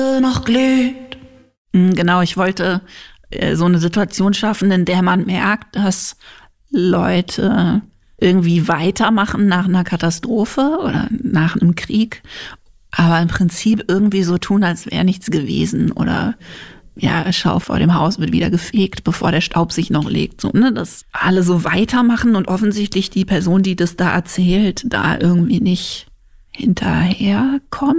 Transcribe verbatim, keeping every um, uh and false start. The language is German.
noch glüht. Genau, ich wollte äh, so eine Situation schaffen, in der man merkt, dass Leute irgendwie weitermachen nach einer Katastrophe oder nach einem Krieg, aber im Prinzip irgendwie so tun, als wäre nichts gewesen oder ja, schau, vor dem Haus wird wieder gefegt, bevor der Staub sich noch legt. So, ne, dass alle so weitermachen und offensichtlich die Person, die das da erzählt, da irgendwie nicht hinterherkommt.